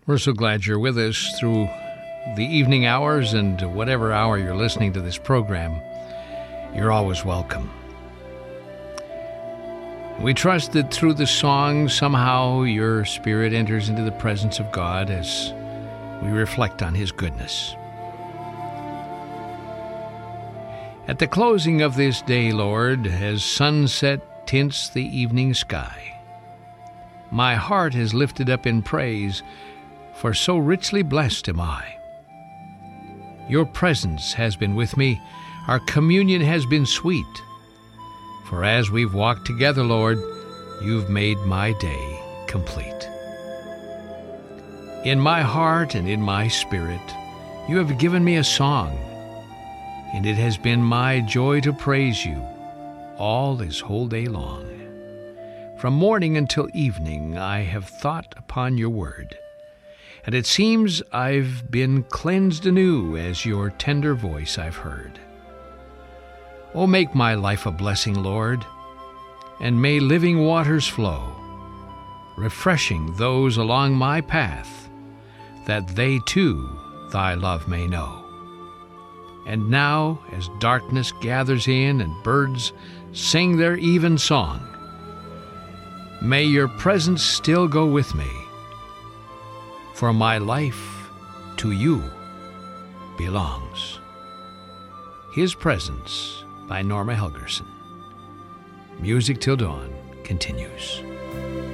We're so glad you're with us through the evening hours and whatever hour you're listening to this program. You're always welcome. We trust that through the song, somehow your spirit enters into the presence of God as we reflect on His goodness. At the closing of this day, Lord, as sunset tints the evening sky, my heart is lifted up in praise, for so richly blessed am I. Your presence has been with me, our communion has been sweet. For as we've walked together, Lord, you've made my day complete. In my heart and in my spirit, you have given me a song, and it has been my joy to praise you all this whole day long. From morning until evening, I have thought upon your word, and it seems I've been cleansed anew as your tender voice I've heard. Oh, make my life a blessing, Lord, and may living waters flow, refreshing those along my path, that they too thy love may know. And now, as darkness gathers in and birds sing their even song, may your presence still go with me, for my life to you belongs. His Presence by Norma Helgerson. Music Till Dawn continues.